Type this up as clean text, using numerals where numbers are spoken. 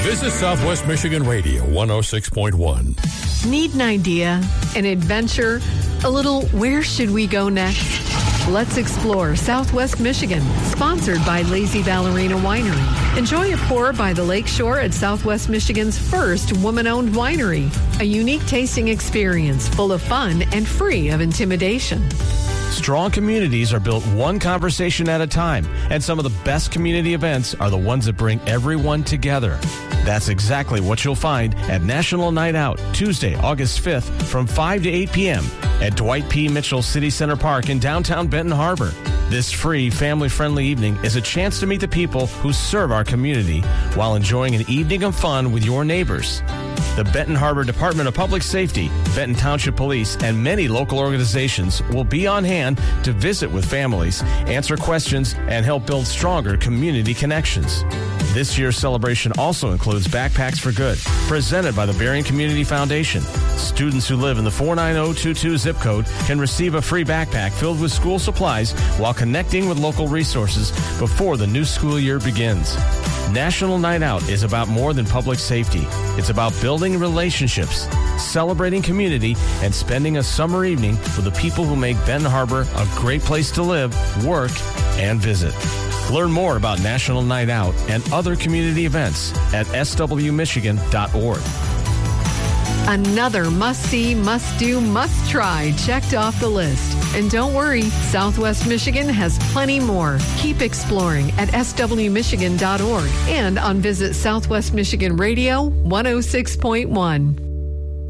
Visit Southwest Michigan Radio 106.1. Need an idea, an adventure, a little where should we go next? Let's explore Southwest Michigan, sponsored by Lazy Ballerina Winery. Enjoy a pour by the lakeshore at Southwest Michigan's first woman-owned winery. A unique tasting experience full of fun and free of intimidation. Strong communities are built one conversation at a time, and some of the best community events are the ones that bring everyone together. That's exactly what you'll find at National Night Out, Tuesday, August 5th from 5 to 8 p.m. at Dwight P. Mitchell City Center Park in downtown Benton Harbor. This free, family-friendly evening is a chance to meet the people who serve our community while enjoying an evening of fun with your neighbors. The Benton Harbor Department of Public Safety, Benton Township Police, and many local organizations will be on hand to visit with families, answer questions, and help build stronger community connections. This year's celebration also includes Backpacks for Good, presented by the Berrien Community Foundation. Students who live in the 49022 zip code can receive a free backpack filled with school supplies while connecting with local resources before the new school year begins. National Night Out is about more than public safety. It's about building relationships, celebrating community, and spending a summer evening with the people who make Benton Harbor a great place to live, work, and visit. Learn more about National Night Out and other community events at swmichigan.org. Another must-see, must-do, must-try checked off the list. And don't worry, Southwest Michigan has plenty more. Keep exploring at swmichigan.org and on Visit Southwest Michigan Radio 106.1.